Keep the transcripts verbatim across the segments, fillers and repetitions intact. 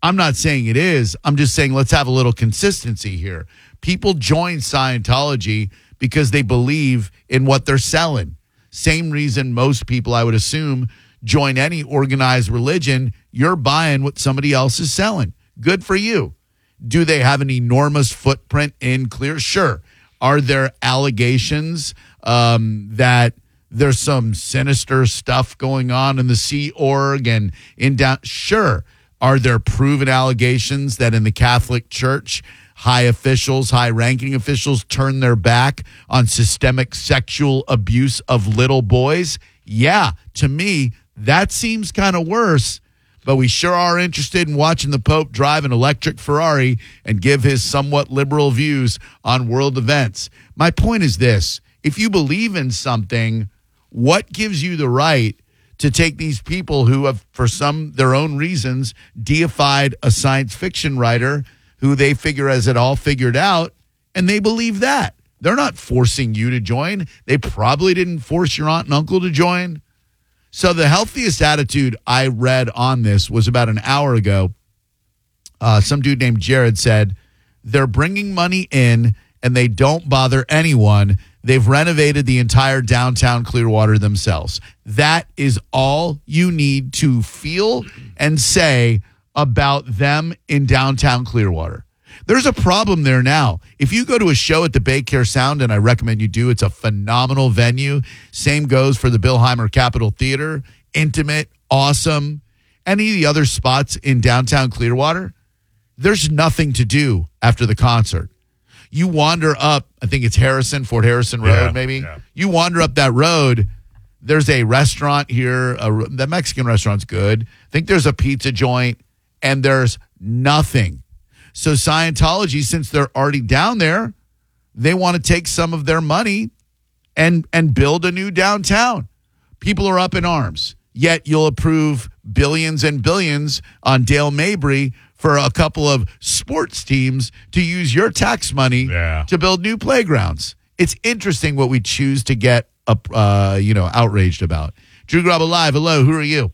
I'm not saying it is. I'm just saying let's have a little consistency here. People join Scientology because they believe in what they're selling. Same reason most people, I would assume, join any organized religion. You're buying what somebody else is selling. Good for you. Do they have an enormous footprint in Clear? Sure. Are there allegations um, that there's some sinister stuff going on in the Sea Org and in down? Sure. Are there proven allegations that in the Catholic Church, high officials, high-ranking officials turn their back on systemic sexual abuse of little boys? Yeah, to me, that seems kind of worse. But we sure are interested in watching the Pope drive an electric Ferrari and give his somewhat liberal views on world events. My point is this. If you believe in something, what gives you the right to take these people who have, for some their own reasons, deified a science fiction writer who they figure has it all figured out, and they believe that? They're not forcing you to join. They probably didn't force your aunt and uncle to join. So the healthiest attitude I read on this was about an hour ago. Uh, some dude named Jared said, they're bringing money in and they don't bother anyone. They've renovated the entire downtown Clearwater themselves. That is all you need to feel and say about them in downtown Clearwater. There's a problem there now. If you go to a show at the Baycare Sound, and I recommend you do, it's a phenomenal venue. Same goes for the Billheimer Capitol Theater. Intimate, awesome. Any of the other spots in downtown Clearwater, there's nothing to do after the concert. You wander up, I think it's Harrison, Fort Harrison Road, yeah, maybe. Yeah. You wander up that road. There's a restaurant here. A, the Mexican restaurant's good. I think there's a pizza joint, and there's nothing. So Scientology, since they're already down there, they want to take some of their money and and build a new downtown. People are up in arms. Yet you'll approve billions and billions on Dale Mabry for a couple of sports teams to use your tax money yeah. to build new playgrounds. It's interesting what we choose to get uh, you know, outraged about. Drew Grabo Live, hello, who are you?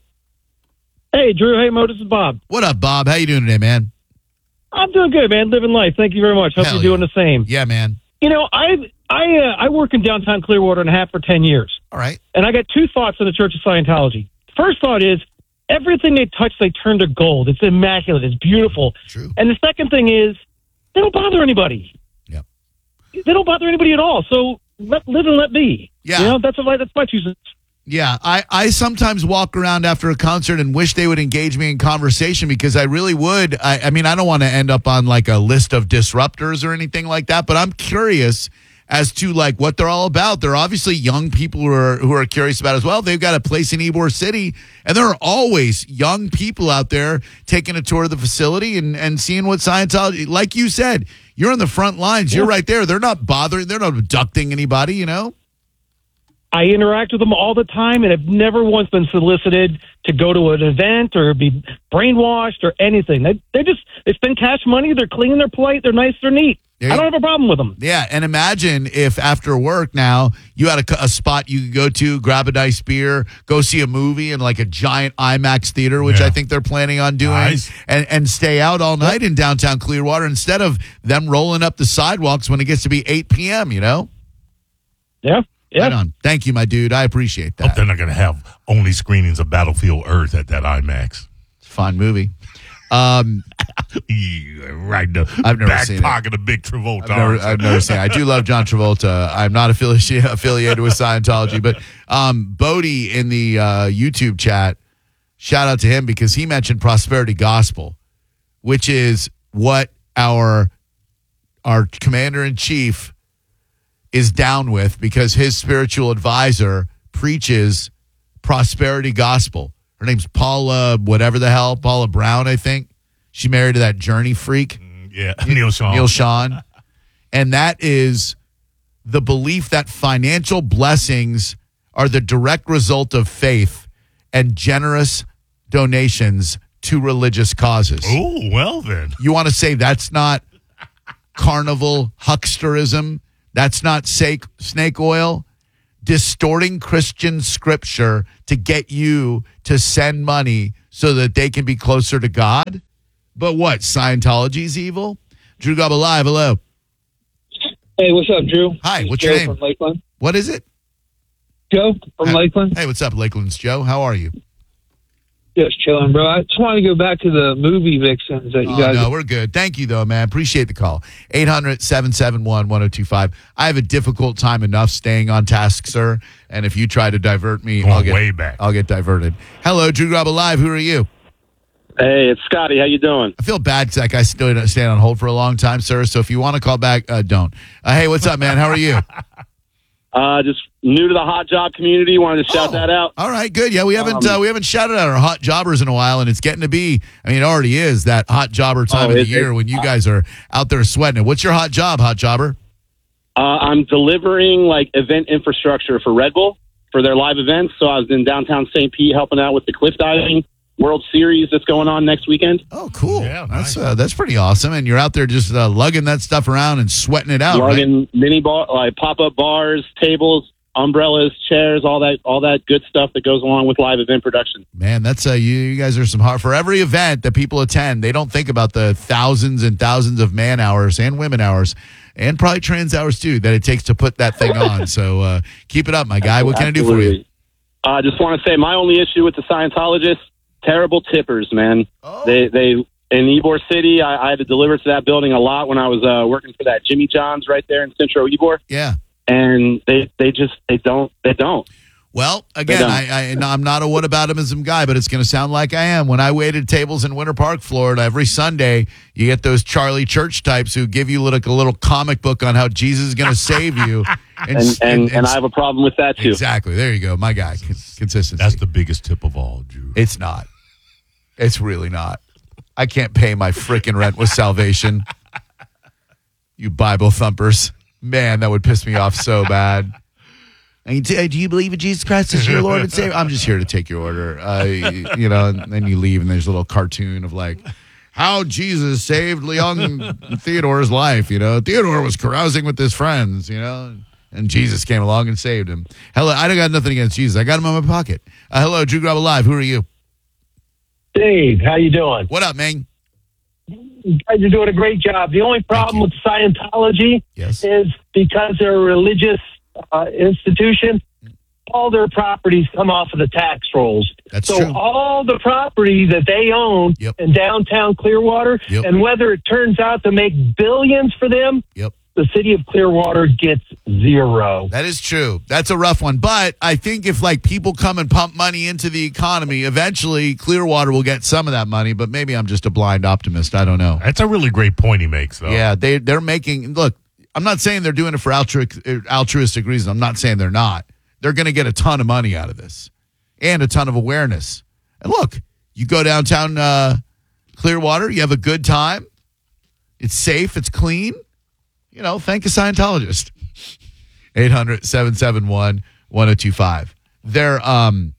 Hey, Drew. Hey, Mo, this is Bob. What up, Bob? How you doing today, man? I'm doing good, man. Living life. Thank you very much. Hope Hell you're doing yeah. the same. Yeah, man. You know, I I uh, I work in downtown Clearwater and a half for ten years. All right. And I got two thoughts on the Church of Scientology. First thought is everything they touch, they turn to gold. It's immaculate. It's beautiful. True. And the second thing is they don't bother anybody. Yep. They don't bother anybody at all. So let live and let be. Yeah. You know, that's a, that's my two cents. Yeah, I, I sometimes walk around after a concert and wish they would engage me in conversation because I really would. I, I mean, I don't want to end up on like a list of disruptors or anything like that, but I'm curious as to like what they're all about. They're obviously young people who are who are curious about it as well. They've got a place in Ybor City, and there are always young people out there taking a tour of the facility and, and seeing what Scientology, like you said, you're on the front lines. You're right there. They're not bothering. They're not abducting anybody, you know? I interact with them all the time and have never once been solicited to go to an event or be brainwashed or anything. They they just they spend cash money. They're clean. They're polite. They're nice. They're neat. Yeah. I don't have a problem with them. Yeah, and imagine if after work now you had a, a spot you could go to, grab a nice beer, go see a movie in like a giant IMAX theater, which Yeah. I think they're planning on doing, Nice. and, and stay out all night in downtown Clearwater instead of them rolling up the sidewalks when it gets to be eight p.m., you know? Yeah. Yeah. Right on. Thank you, my dude. I appreciate Hope that. they're not going to have only screenings of Battlefield Earth at that IMAX. It's a fun movie. Um, Yeah, right in the I've never back seen it. pocket of Big Travolta. I've never, I've never seen it. I do love John Travolta. I'm not affiliated affiliated with Scientology, but um, Bodie in the uh, YouTube chat, shout out to him because he mentioned prosperity gospel, which is what our our commander in chief is down with because his spiritual advisor preaches prosperity gospel. Her name's Paula, whatever the hell, Paula Brown, I think. She married to that Journey freak. Yeah, Neil Sean. Neil Sean. And that is the belief that financial blessings are the direct result of faith and generous donations to religious causes. Oh, well then. You want to say that's not carnival hucksterism? That's not sake, snake oil? Distorting Christian scripture to get you to send money so that they can be closer to God? But what? Scientology's evil? Drew Gobble Live, hello. Hey, what's up, Drew? Hi, It's what's Joe your name? From Lakeland. What is it? Joe from Hey. Lakeland. Hey, what's up, Lakeland's Joe? How are you? Just chilling, bro. I just want to go back to the movie vixens that you Oh, guys. no, we're good. Thank you, though, man. Appreciate the call. eight hundred, seven seven one, one oh two five. I have a difficult time enough staying on task, sir. And if you try to divert me, Going I'll get, way back. I'll get diverted. Hello, Drew Gobble Live. Who are you? Hey, it's Scotty. How you doing? I feel bad because that guy stood stand on hold for a long time, sir. So if you want to call back, uh, don't. Uh, hey, what's up, man? How are you? Uh, just new to the hot job community. Wanted to shout Oh, that out. All right, good. Yeah, we haven't Um, uh, we haven't shouted out our hot jobbers in a while, and it's getting to be. I mean, it already is that hot jobber time Oh, of the it- year it- when you guys are out there sweating it. What's your hot job, hot jobber? Uh, I'm delivering like event infrastructure for Red Bull for their live events. So I was in downtown Saint Pete helping out with the cliff diving World Series that's going on next weekend. Oh, cool. Yeah, that's nice. uh, that's pretty awesome. And you're out there just uh, lugging that stuff around and sweating it out, right? Lugging mini bar, like pop up bars, tables, umbrellas, chairs, all that, all that good stuff that goes along with live event production. Man, that's uh, you, you guys are some hard for every event that people attend. They don't think about the thousands and thousands of man hours and women hours. And probably trans hours too that it takes to put that thing on. So uh, keep it up, my guy. What can I do for you? I uh, just want to say my only issue with the Scientologists, terrible tippers, man. Oh. They they in Ybor City, I, I had to deliver to that building a lot when I was uh, working for that Jimmy John's right there in Centro Ybor, Yeah. and they they just they don't they don't. Well, again, don't. I, I, no, I'm not a whataboutism guy, but it's going to sound like I am. When I waited tables in Winter Park, Florida, every Sunday, you get those Charlie Church types who give you like a little comic book on how Jesus is going to save you. And and, and I have a problem with that too. Exactly. There you go. My guy. Con- Consistency. That's the biggest tip of all, Drew. It's not. It's really not. I can't pay my freaking rent with salvation. You Bible thumpers. Man, that would piss me off so bad. And you t- do you believe in Jesus Christ as your Lord and Savior? I'm just here to take your order. Uh, you know, and then you leave, and there's a little cartoon of like, how Jesus saved young Theodore's life. You know, Theodore was carousing with his friends, you know, and Jesus came along and saved him. Hello, I don't got nothing against Jesus. I got him in my pocket. Uh, hello, Drew Gobble Live. Who are you? Dave, how you doing? What up, man? You guys are doing a great job. The only problem with Scientology Yes. is because they're a religious uh, institution, all their properties come off of the tax rolls. That's so true. all the property that they own Yep. in downtown Clearwater, Yep. and whether it turns out to make billions for them, Yep. the city of Clearwater gets zero. That is true. That's a rough one. But I think if like people come and pump money into the economy, eventually Clearwater will get some of that money. But maybe I'm just a blind optimist. I don't know. That's a really great point he makes, though. Yeah, they they're making. Look, I'm not saying they're doing it for altru- altruistic reasons. I'm not saying they're not. They're going to get a ton of money out of this and a ton of awareness. And look, you go downtown uh, Clearwater, you have a good time. It's safe. It's clean. You know, thank a Scientologist. eight hundred, seven seven one, one oh two five. They're um,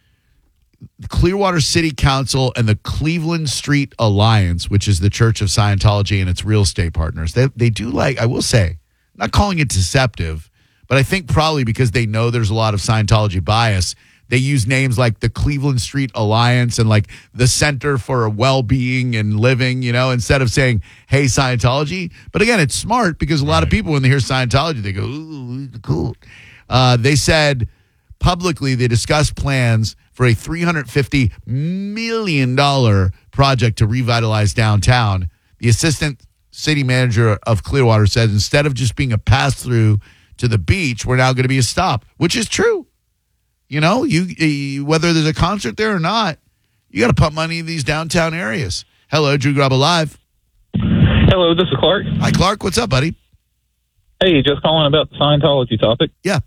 the Clearwater City Council and the Cleveland Street Alliance, which is the Church of Scientology and its real estate partners. They, they do like, I will say, I'm not calling it deceptive, but I think probably because they know there's a lot of Scientology bias, they use names like the Cleveland Street Alliance and like the Center for Well-Being and Living, you know, instead of saying, hey, Scientology. But again, it's smart because a lot of people, when they hear Scientology, they go, ooh, cool. Uh, they said publicly they discussed plans for a three hundred fifty million dollars project to revitalize downtown. The assistant city manager of Clearwater said instead of just being a pass-through to the beach, we're now going to be a stop, which is true. You know, you, you whether there's a concert there or not, you got to pump money in these downtown areas. Hello, Drew Grub Alive. Hello, this is Clark. Hi, Clark. What's up, buddy? Hey, just calling about the Scientology topic. Yeah.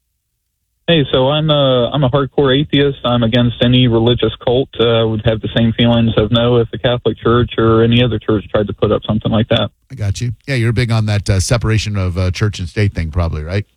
Hey, so I'm a I'm a hardcore atheist. I'm against any religious cult. Uh, would have the same feelings of no if the Catholic Church or any other church tried to put up something like that. I got you. Yeah, you're big on that uh, separation of uh, church and state thing, probably, right?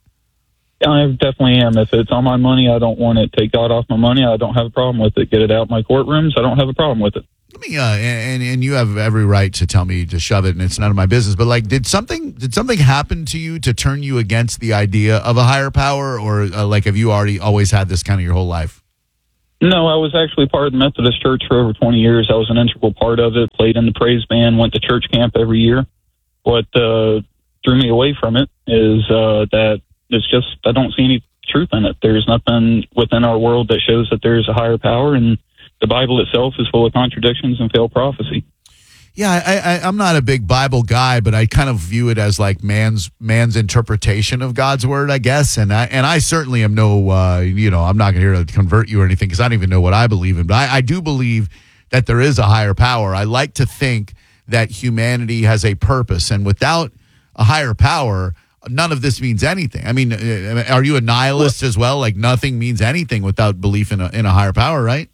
I definitely am. If it's on my money, I don't want it. Take God off my money. I don't have a problem with it. Get it out in my courtrooms. I don't have a problem with it. Let me, uh, and and you have every right to tell me to shove it, and it's none of my business. But like, did something did something happen to you to turn you against the idea of a higher power, or uh, like have you already always had this kind of your whole life? No, I was actually part of the Methodist Church for over twenty years. I was an integral part of it, played in the praise band, went to church camp every year. What uh, drew me away from it is uh, that it's just, I don't see any truth in it. There's nothing within our world that shows that there's a higher power, and the Bible itself is full of contradictions and failed prophecy. Yeah, I, I, I'm not a big Bible guy, but I kind of view it as like man's man's interpretation of God's word, I guess. And I and I certainly am no, uh, you know, I'm not going to here to convert you or anything because I don't even know what I believe in. But I, I do believe that there is a higher power. I like to think that humanity has a purpose, and without a higher power, none of this means anything. I mean, are you a nihilist as well? Like nothing means anything without belief in a in a higher power, right?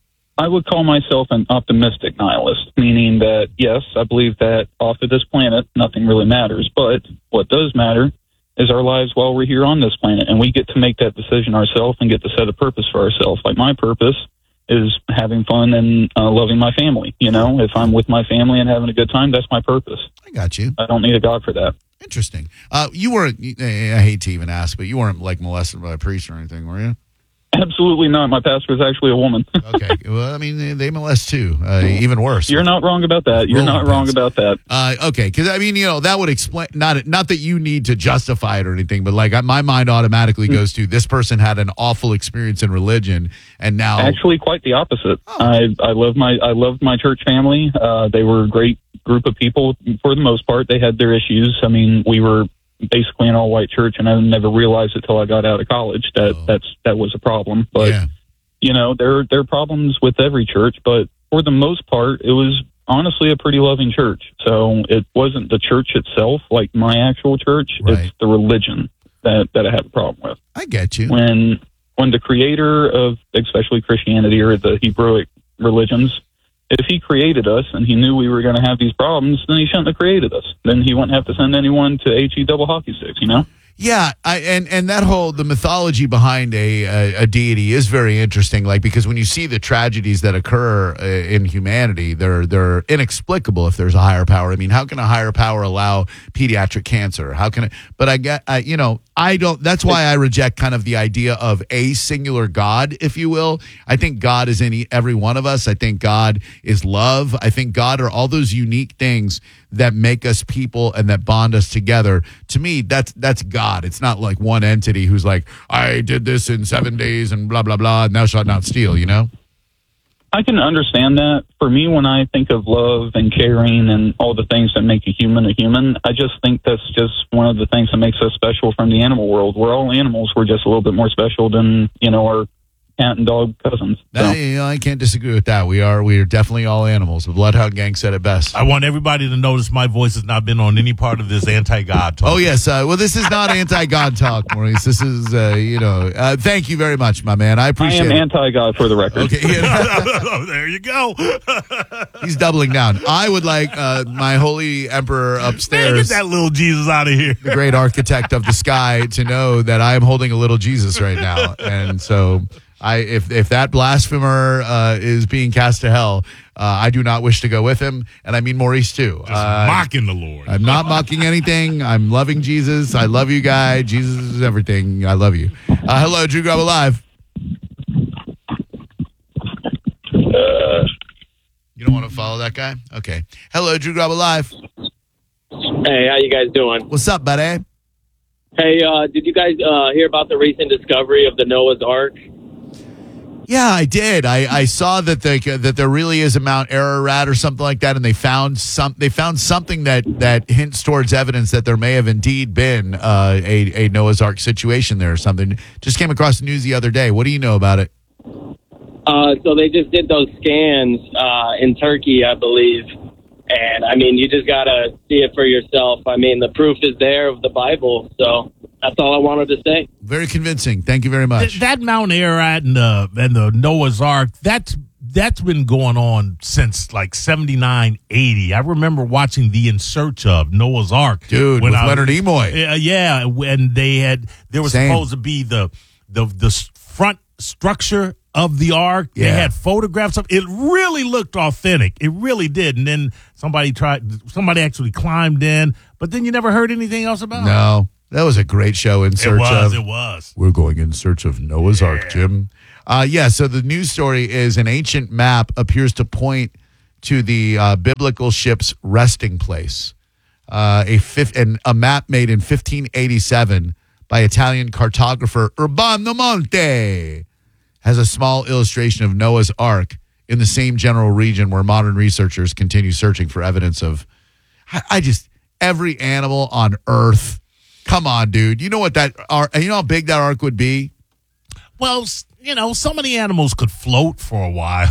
I would call myself an optimistic nihilist, meaning that, yes, I believe that off of this planet, nothing really matters. But what does matter is our lives while we're here on this planet, and we get to make that decision ourselves and get to set a purpose for ourselves. Like my purpose is having fun and uh, loving my family. You know, if I'm with my family and having a good time, that's my purpose. I got you. I don't need a God for that. Interesting. Uh, you weren't, I hate to even ask, but you weren't like molested by a priest or anything, were you? Absolutely not. My pastor is actually a woman. Okay. Well, I mean, they, they molest too. Uh, even worse. You're not wrong about that. You're not wrong about that. Uh, okay. Because, I mean, you know, that would explain, not not that you need to justify it or anything, but like my mind automatically goes to this person had an awful experience in religion and now. Actually, quite the opposite. Oh. I, I love my I loved my church family. Uh, they were a great group of people for the most part. They had their issues. I mean, we were basically an all-white church, and I never realized it till I got out of college that oh. that's that was a problem. But yeah. you know, there there are problems with every church, but for the most part, it was honestly a pretty loving church. So it wasn't the church itself, like my actual church. Right. It's the religion that that I have a problem with. I get you. When when the creator of especially Christianity or the Hebrew religions, if he created us and he knew we were going to have these problems, then he shouldn't have created us. Then he wouldn't have to send anyone to H E double hockey sticks, you know? Yeah, I, and and that whole the mythology behind a, a a deity is very interesting. Like because when you see the tragedies that occur uh, in humanity, they're they're inexplicable. If there's a higher power, I mean, how can a higher power allow pediatric cancer? How can it? But I get, I, you know, I don't. That's why I reject kind of the idea of a singular God, if you will. I think God is in every one of us. I think God is love. I think God are all those unique things that make us people and that bond us together. To me, that's that's God. It's not like one entity who's like, I did this in seven days and blah, blah, blah, and thou shalt not steal, you know? I can understand that. For me, when I think of love and caring and all the things that make a human a human, I just think that's just one of the things that makes us special from the animal world. We're all animals. We're just a little bit more special than, you know, our cat and dog cousins. So. I, you know, I can't disagree with that. We are we are definitely all animals. The Bloodhound Gang said it best. I want everybody to notice my voice has not been on any part of this anti-God talk. Oh, yes. Uh, well, this is not anti-God talk, Maurice. This is, uh, you know, uh, thank you very much, my man. I I appreciate am it. anti-God for the record. Okay. Oh, there you go. He's doubling down. I would like uh, my holy emperor Man, upstairs, get that little Jesus out of here. the great architect of the sky, to know that I am holding a little Jesus right now. And so I, if if that blasphemer uh, is being cast to hell, uh, I do not wish to go with him. And I mean Maurice, too. Just Uh, mocking the Lord. I'm not mocking anything. I'm loving Jesus. I love you, guy. Jesus is everything. I love you. Uh, hello, Drew Grub Alive. You don't want to follow that guy? Okay. Hello, Drew Grub Alive. Hey, how you guys doing? What's up, buddy? Hey, uh, did you guys uh, hear about the recent discovery of the Noah's Ark? Yeah, I did. I, I saw that the, that there really is a Mount Ararat or something like that, and they found some. They found something that, that hints towards evidence that there may have indeed been uh, a a Noah's Ark situation there or something. Just came across the news the other day. What do you know about it? Uh, so they just did those scans uh, in Turkey, I believe. And, I mean, you just got to see it for yourself. I mean, the proof is there of the Bible. So that's all I wanted to say. Very convincing. Thank you very much. Th- that Mount Ararat and the, and the Noah's Ark, that's that's been going on since like seventy-nine, eighty. I remember watching the In Search of Noah's Ark. Dude, with I, Leonard Nimoy. Yeah, yeah, when they had, there was Same. supposed to be the, the, the front structure of the ark. Yeah. They had photographs of it. Really looked authentic. It really did. And then somebody tried, somebody actually climbed in, but then you never heard anything else about it. No, That was a great show in It search was. of. It was. We're going in search of Noah's Ark, Jim. Uh, yeah, so the news story is an ancient map appears to point to the uh, biblical ship's resting place. Uh, a, fif- and a map made in fifteen eighty-seven by Italian cartographer Urbano Monte has a small illustration of Noah's Ark in the same general region where modern researchers continue searching for evidence of, I, I just, every animal on Earth. Come on, dude. You know what that ark, you know how big that ark would be? Well, s- you know, so many animals could float for a while.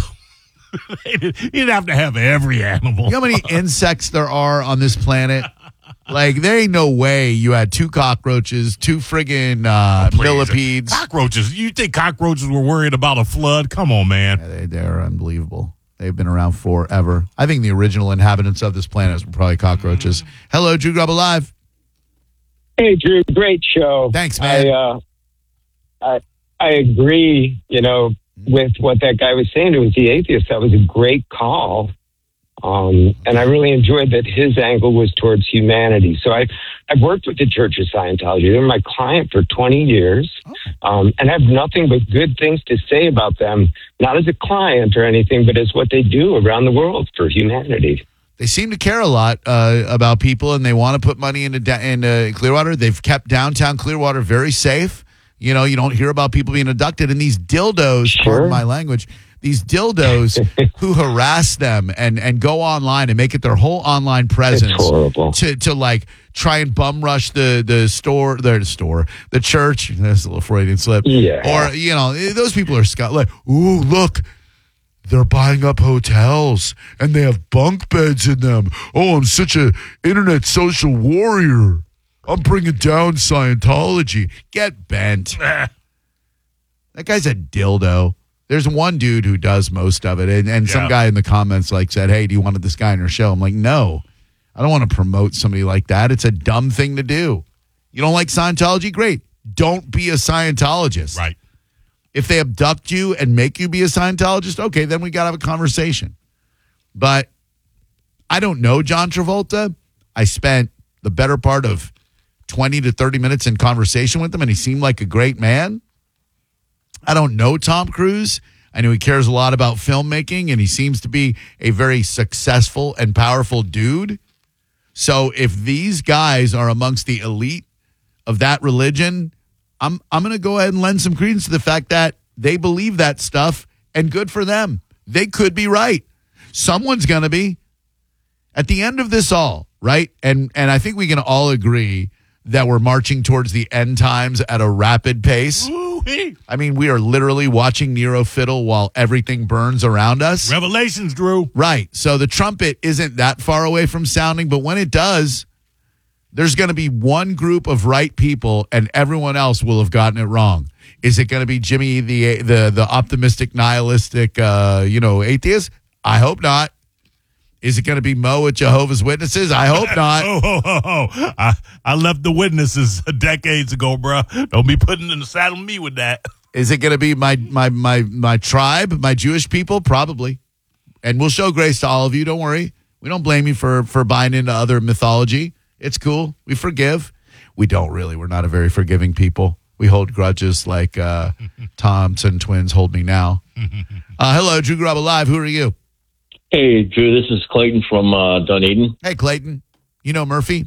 You'd have to have every animal. You know how many insects there are on this planet? Like, there ain't no way you had two cockroaches, two friggin' uh, Please. millipedes. Cockroaches. You think cockroaches were worried about a flood? Come on, man. Yeah, they, they're unbelievable. They've been around forever. I think the original inhabitants of this planet were probably cockroaches. Hello, Drew Grub Alive. Hey, Drew, great show. Thanks, man. I, uh, I, I agree, you know, with what that guy was saying. It was the atheist. That was a great call. Um, and I really enjoyed that his angle was towards humanity. So I, I've worked with the Church of Scientology. They're my client for twenty years. Um, and I have nothing but good things to say about them, not as a client or anything, but as what they do around the world for humanity. They seem to care a lot uh, about people, and they want to put money into, da- into Clearwater. They've kept downtown Clearwater very safe. You know, you don't hear about people being abducted. And these dildos, Sure. pardon my language, these dildos who harass them and, and go online and make it their whole online presence. It's horrible. To, to like try and bum rush the, the store, the store, the church. That's a little Freudian slip. Yeah. Or, you know, those people are sc- like, ooh, look. They're buying up hotels and they have bunk beds in them. Oh, I'm such a internet social warrior. I'm bringing down Scientology. Get bent. That guy's a dildo. There's one dude who does most of it. And, and some Yeah. guy in the comments like said, hey, do you want this guy on your show? I'm like, no, I don't want to promote somebody like that. It's a dumb thing to do. You don't like Scientology? Great. Don't be a Scientologist. Right. If they abduct you and make you be a Scientologist, okay, then we got to have a conversation. But I don't know John Travolta. I spent the better part of twenty to thirty minutes in conversation with him, and he seemed like a great man. I don't know Tom Cruise. I know he cares a lot about filmmaking, and he seems to be a very successful and powerful dude. So if these guys are amongst the elite of that religion, I'm I'm going to go ahead and lend some credence to the fact that they believe that stuff, and good for them. They could be right. Someone's going to be. At the end of this all, right? And and I think we can all agree that we're marching towards the end times at a rapid pace. Woo-wee. I mean, we are literally watching Nero fiddle while everything burns around us. Revelations, Drew. Right. So the trumpet isn't that far away from sounding, but when it does, there's going to be one group of right people and everyone else will have gotten it wrong. Is it going to be Jimmy, the the the optimistic, nihilistic, uh, you know, atheist? I hope not. Is it going to be Mo with Jehovah's Witnesses? I hope not. Oh, oh, oh, oh. I, I left the witnesses decades ago, bro. Don't be putting in the saddle me with that. Is it going to be my my my my tribe, my Jewish people? Probably. And we'll show grace to all of you. Don't worry. We don't blame you for for buying into other mythology. It's cool. We forgive. We don't really. We're not a very forgiving people. We hold grudges like uh, Thompson twins hold me now. Uh, hello, Drew Grub Alive. Who are you? Hey, Drew, this is Clayton from uh, Dunedin. Hey, Clayton. You know Murphy?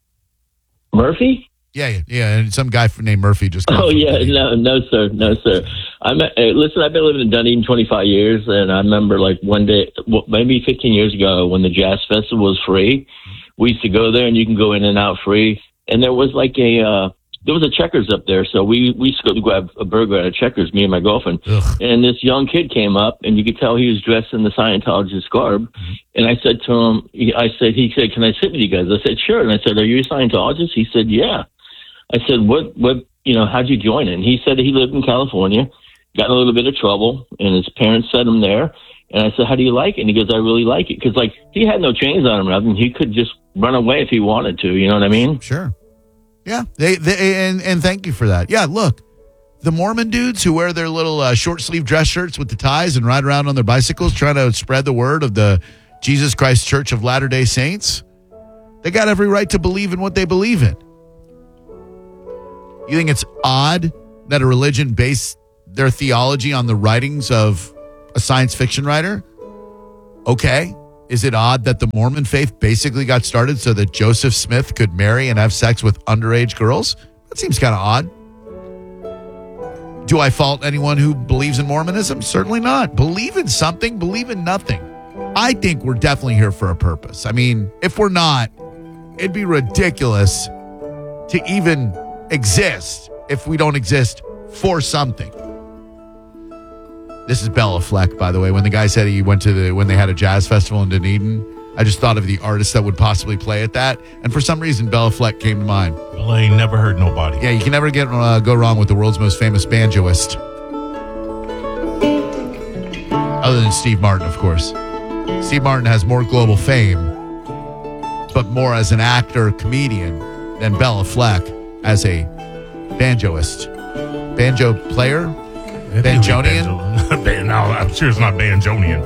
Murphy? Yeah, yeah, yeah. And some guy named Murphy just. Oh, yeah. No, no, sir. No, sir. I'm, uh, listen, I've been living in Dunedin twenty-five years, and I remember like one day, well, maybe fifteen years ago, when the Jazz Festival was free, we used to go there, and you can go in and out free. And there was like a, uh, there was a Checkers up there, so we, we used to go to grab a burger at a Checkers, me and my girlfriend. Ugh. And this young kid came up, and you could tell he was dressed in the Scientologist garb. Mm-hmm. And I said to him, he, I said, he said, can I sit with you guys? I said, sure. And I said, are you a Scientologist? He said, yeah. I said, what, what, you know, how'd you join it? And he said he lived in California, got in a little bit of trouble, and his parents sent him there. And I said, how do you like it? And he goes, I really like it. Because, like, he had no chains on him or nothing. He could just run away if he wanted to. You know what I mean? Sure. Yeah. They, they and, and thank you for that. Yeah, look, the Mormon dudes who wear their little uh, short sleeve dress shirts with the ties and ride around on their bicycles trying to spread the word of the Jesus Christ Church of Latter-day Saints, they got every right to believe in what they believe in. You think it's odd that a religion based their theology on the writings of a science fiction writer? Okay. Is it odd that the Mormon faith basically got started so that Joseph Smith could marry and have sex with underage girls? That seems kind of odd. Do I fault anyone who believes in Mormonism? Certainly not. Believe in something, believe in nothing. I think we're definitely here for a purpose. I mean, if we're not, it'd be ridiculous to even exist if we don't exist for something. This is Bella Fleck, by the way. When the guy said he went to the, when they had a jazz festival in Dunedin, I just thought of the artists that would possibly play at that. And for some reason, Bella Fleck came to mind. Well, I ain't never heard nobody. Yeah, you can never get uh, go wrong with the world's most famous banjoist. Other than Steve Martin, of course. Steve Martin has more global fame, but more as an actor, comedian, than Bella Fleck as a banjoist. Banjo player? Banjonian? Banjo. No, I'm sure it's not Banjonian.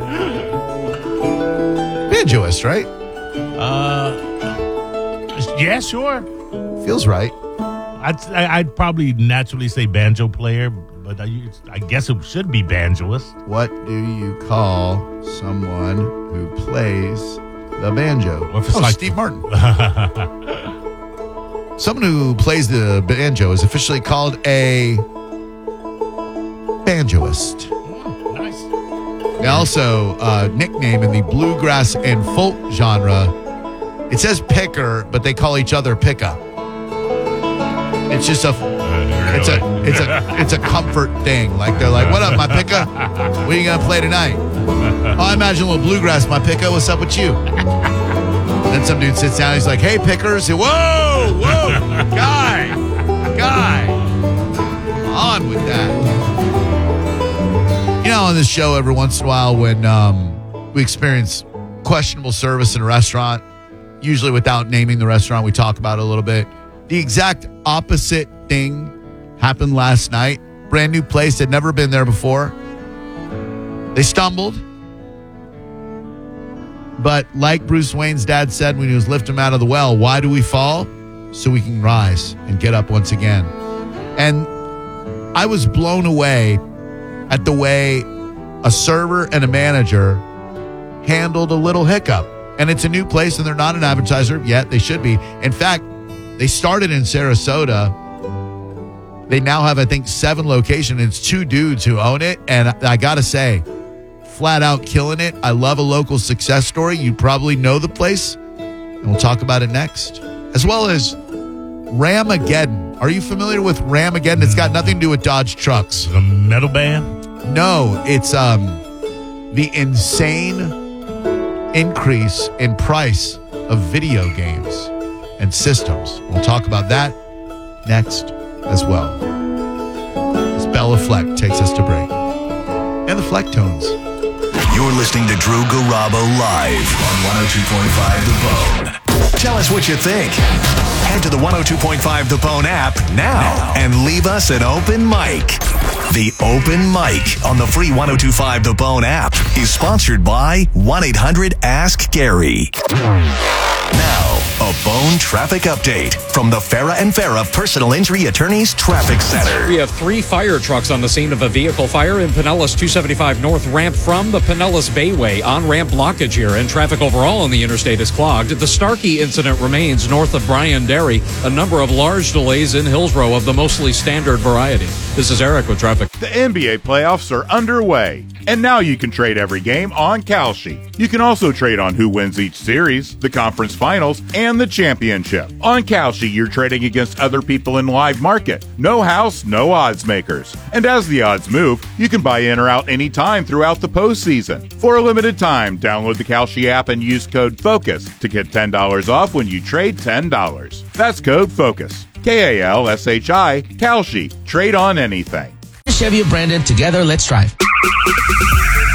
Banjoist, right? Uh, yeah, sure. Feels right. I'd, I'd probably naturally say banjo player, but I, I guess it should be banjoist. What do you call someone who plays the banjo? Well, if it's oh, like Steve Martin. Someone who plays the banjo is officially called a banjoist. Oh, nice. They also uh, nickname in the bluegrass and folk genre. It says picker, but they call each other pickup. It's just a, uh, really? it's a, it's a, it's a comfort thing. Like they're like, "What up, my picka? What are you gonna play tonight?" Oh, I imagine a little bluegrass, my picka. What's up with you? Then some dude sits down. He's like, "Hey, pickers!" Whoa, whoa, guy, guy, on with that. You know, on this show, every once in a while, when um, we experience questionable service in a restaurant, usually without naming the restaurant, we talk about it a little bit. The exact opposite thing happened last night. Brand new place, had never been there before. They stumbled. But like Bruce Wayne's dad said when he was lifting him out of the well, why do we fall? So we can rise and get up once again. And I was blown away at the way a server and a manager handled a little hiccup. And it's a new place and they're not an advertiser yet. They should be. In fact, they started in Sarasota. They now have, I think, seven locations. It's two dudes who own it. And I got to say, flat out killing it. I love a local success story. You probably know the place. And we'll talk about it next. As well as Ramageddon. Are you familiar with Ramageddon? It's got nothing to do with Dodge trucks. The metal band? No, it's um the insane increase in price of video games and systems. We'll talk about that next as well. As Bella Fleck takes us to break. And the Fleck Tones. You're listening to Drew Garabo live on one oh two point five The Bone. Tell us what you think. Head to the one oh two point five The Bone app now and leave us an open mic. The Open Mic on the free one oh two point five The Bone app is sponsored by one eight hundred ask Gary. Now, a Bone traffic update from the Farah and Farah Personal Injury Attorneys Traffic Center. We have three fire trucks on the scene of a vehicle fire in Pinellas two seventy-five North ramp from the Pinellas Bayway. On-ramp blockage here, and traffic overall on the interstate is clogged. The Starkey incident remains north of Bryan Dairy. A number of large delays in Hillsborough of the mostly standard variety. This is Eric with traffic. The N B A playoffs are underway, and now you can trade every game on Kalshi. You can also trade on who wins each series, the conference finals, and the championship. On Kalshi, you're trading against other people in live market. No house, no odds makers. And as the odds move, you can buy in or out anytime throughout the postseason. For a limited time, download the Kalshi app and use code FOCUS to get ten dollars off when you trade ten dollars. That's code FOCUS. K A L S H I, Kalshi. Trade on anything. Chevy and Brandon, together, let's drive.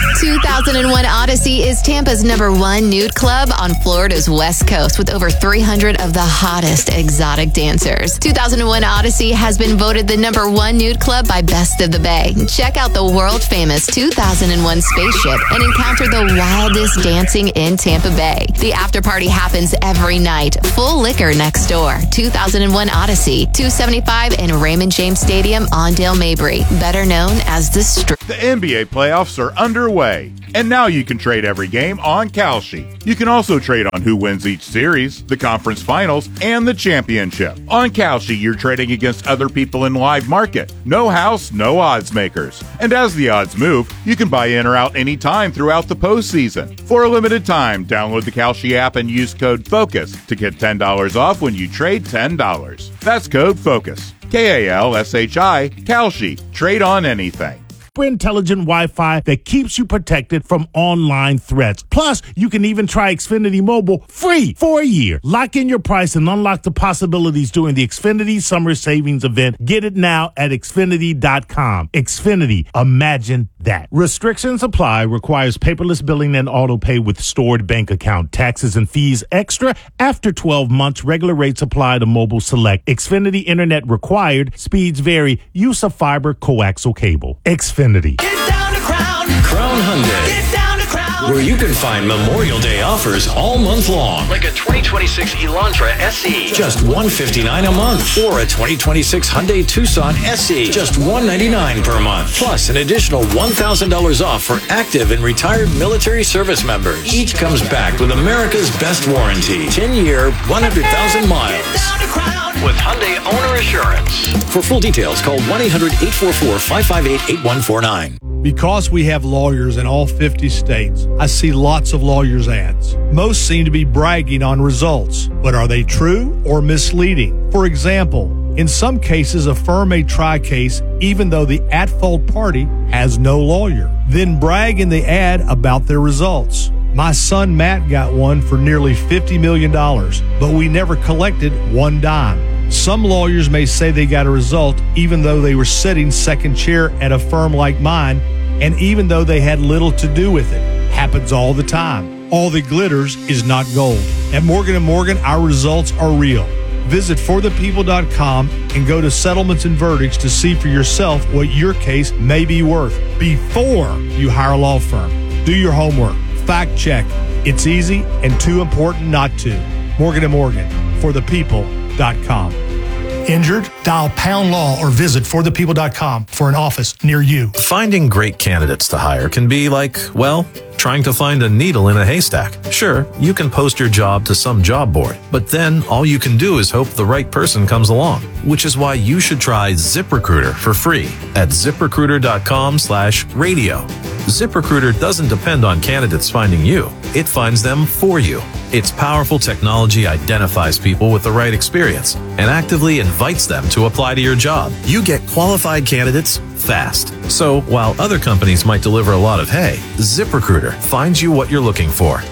two thousand one Odyssey is Tampa's number one nude club on Florida's West Coast with over three hundred of the hottest exotic dancers. two thousand one Odyssey has been voted the number one nude club by Best of the Bay. Check out the world-famous two thousand one spaceship and encounter the wildest dancing in Tampa Bay. The after party happens every night. Full liquor next door. two thousand one Odyssey, two seventy-five in Raymond James Stadium on Dale Mabry, better known as the Strip. The N B A playoffs are underway, and now you can trade every game on Kalshi. You can also trade on who wins each series, the conference finals, and the championship. On Kalshi, you're trading against other people in live market. No house, no odds makers. And as the odds move, you can buy in or out anytime throughout the postseason. For a limited time, download the Kalshi app and use code FOCUS to get ten dollars off when you trade ten dollars. That's code FOCUS. K A L S H I, Kalshi. Trade on anything. Intelligent Wi-Fi that keeps you protected from online threats. Plus, you can even try Xfinity Mobile free for a year. Lock in your price and unlock the possibilities during the Xfinity Summer Savings Event. Get it now at Xfinity dot com. Xfinity, imagine that. Restrictions apply. Requires paperless billing and auto pay with stored bank account. Taxes and fees extra after twelve months. Regular rates apply to Mobile Select. Xfinity Internet required. Speeds vary. Use of fiber coaxial cable. Xfinity. Get down to Crown. Crown Hyundai. Get down to Crown. Where you can find Memorial Day offers all month long. Like a twenty twenty-six Elantra S E. Just one hundred fifty-nine dollars a month. Or a twenty twenty-six Hyundai Tucson S E. Just one hundred ninety-nine dollars per month. Plus an additional one thousand dollars off for active and retired military service members. Each comes back with America's best warranty. ten-year, one hundred thousand miles. Get down to Crown. With Hyundai Owner Assurance. For full details, call one eight hundred eight four four five five eight eight one four nine. Because we have lawyers in all fifty states, I see lots of lawyers' ads. Most seem to be bragging on results, but are they true or misleading? For example, in some cases, a firm may try a case even though the at-fault party has no lawyer, then brag in the ad about their results. My son Matt got one for nearly fifty million dollars, but we never collected one dime. Some lawyers may say they got a result even though they were sitting second chair at a firm like mine, and even though they had little to do with it. Happens all the time. All that glitters is not gold. At Morgan and Morgan, our results are real. Visit for the people dot com and go to settlements and verdicts to see for yourself what your case may be worth before you hire a law firm. Do your homework. Fact check. It's easy and too important not to. Morgan and Morgan, for the people dot com. Injured? Dial pound law or visit for the people dot com for an office near you. Finding great candidates to hire can be like, well, trying to find a needle in a haystack. Sure, you can post your job to some job board, but then all you can do is hope the right person comes along, which is why you should try ZipRecruiter for free at ZipRecruiter dot com slash radio. ZipRecruiter doesn't depend on candidates finding you. It finds them for you. Its powerful technology identifies people with the right experience and actively invites them to apply to your job. You get qualified candidates fast. So while other companies might deliver a lot of hay, ZipRecruiter finds you what you're looking for.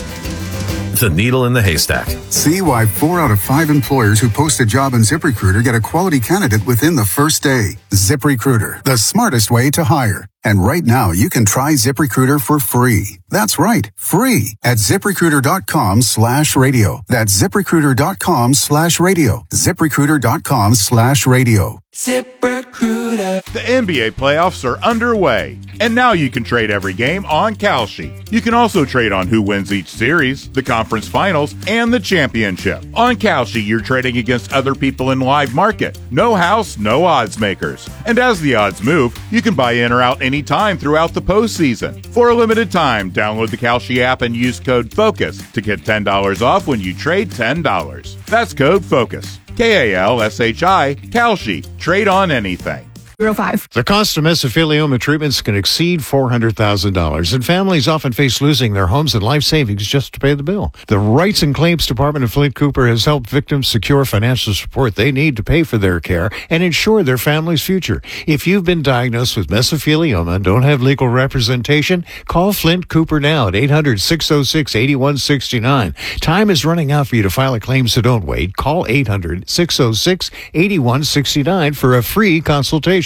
The needle in the haystack. See why four out of five employers who post a job in ZipRecruiter get a quality candidate within the first day. ZipRecruiter, the smartest way to hire. And right now, you can try ZipRecruiter for free. That's right, free at ZipRecruiter dot com slash radio. That's ZipRecruiter dot com slash radio. ZipRecruiter dot com slash radio. ZipRecruiter. The N B A playoffs are underway, and now you can trade every game on Kalshi. You can also trade on who wins each series, the conference finals, and the championship. On Kalshi, you're trading against other people in live market. No house, no odds makers. And as the odds move, you can buy in or out anytime throughout the postseason. For a limited time, download the Kalshi app and use code FOCUS to get ten dollars off when you trade ten dollars. That's code FOCUS. K A L S H I, Kalshi. Trade on anything. zero five. The cost of mesothelioma treatments can exceed four hundred thousand dollars, and families often face losing their homes and life savings just to pay the bill. The Rights and Claims Department of Flint Cooper has helped victims secure financial support they need to pay for their care and ensure their family's future. If you've been diagnosed with mesothelioma and don't have legal representation, call Flint Cooper now at eight hundred, six oh six, eight one six nine. Time is running out for you to file a claim, so don't wait. Call eight hundred, six oh six, eight one six nine for a free consultation.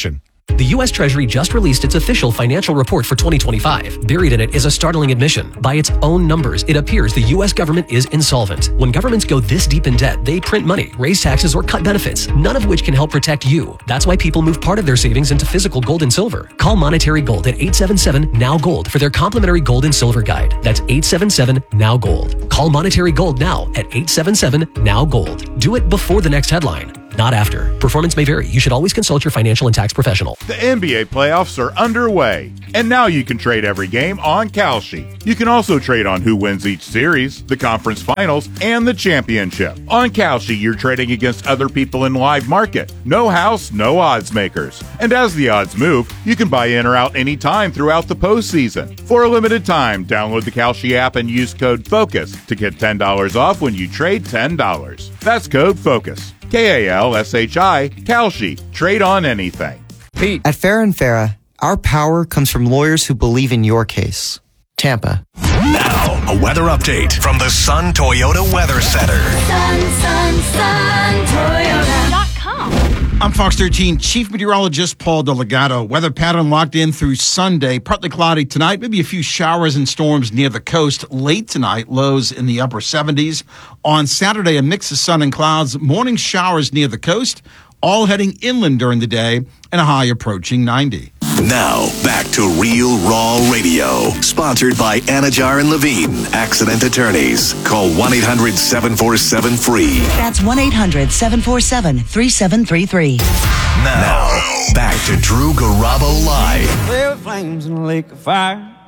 The U S Treasury just released its official financial report for twenty twenty-five. Buried in it is a startling admission. By its own numbers, it appears the U S government is insolvent. When governments go this deep in debt, they print money, raise taxes, or cut benefits, none of which can help protect you. That's why people move part of their savings into physical gold and silver. Call Monetary Gold at eight seven seven, N O W, GOLD for their complimentary gold and silver guide. That's eight seven seven, N O W, GOLD. Call Monetary Gold now at eight seven seven, N O W, GOLD. Do it before the next headline, not after. Performance may vary. You should always consult your financial and tax professional. The N B A playoffs are underway, and now you can trade every game on Kalshi. You can also trade on who wins each series, the conference finals, and the championship. On Kalshi, you're trading against other people in live market. No house, no odds makers. And as the odds move, you can buy in or out anytime throughout the postseason. For a limited time, download the Kalshi app and use code FOCUS to get ten dollars off when you trade ten dollars. That's code FOCUS. K A L S H I, Kalshi. Trade on anything. Pete. At Farah and Farah, our power comes from lawyers who believe in your case. Tampa. Now, a weather update from the Sun Toyota Weather Center. Sun, sun, sun, Toyota dot com. I'm Fox thirteen Chief Meteorologist Paul Delgado. Weather pattern locked in through Sunday. Partly cloudy tonight, maybe a few showers and storms near the coast. Late tonight, lows in the upper seventies. On Saturday, a mix of sun and clouds. Morning showers near the coast, all heading inland during the day, and a high approaching ninety. Now, back to Real Raw Radio. Sponsored by Anajar and Levine, Accident Attorneys. Call one eight hundred seven four seven free. That's one eight hundred seven four seven three seven three three. Now, back to Drew Garabo Live. Well, flames in a lake of fire.